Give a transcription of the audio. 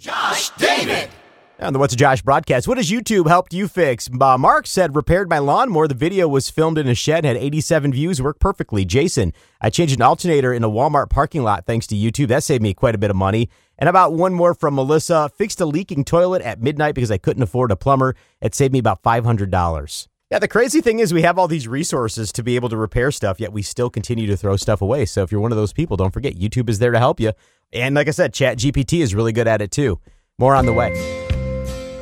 Josh David. On the What's a Josh broadcast, what has YouTube helped you fix? Mark said, repaired my lawnmower. The video was filmed in a shed, had 87 views, worked perfectly. Jason, I changed an alternator in a Walmart parking lot thanks to YouTube. That saved me quite a bit of money. And about one more from Melissa, fixed a leaking toilet at midnight because I couldn't afford a plumber. It saved me about $500. Yeah, the crazy thing is we have all these resources to be able to repair stuff, yet we still continue to throw stuff away. So if you're one of those people, don't forget YouTube is there to help you. And like I said, ChatGPT is really good at it too. More on the way.